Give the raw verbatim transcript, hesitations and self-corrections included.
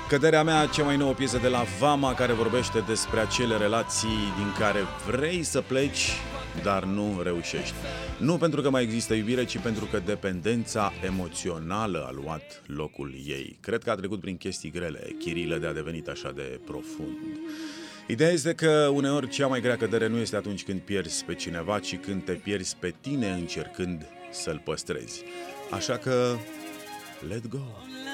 Căderea mea, cea mai nouă piesă de la Vama, care vorbește despre acele relații din care vrei să pleci, dar nu reușești. Nu pentru că mai există iubire, ci pentru că dependența emoțională a luat locul ei. Cred că a trecut prin chestii grele, chirilă de a devenit așa de profund. Ideea este că uneori cea mai grea cădere nu este atunci când pierzi pe cineva, ci când te pierzi pe tine încercând să-l păstrezi. Așa că, let go!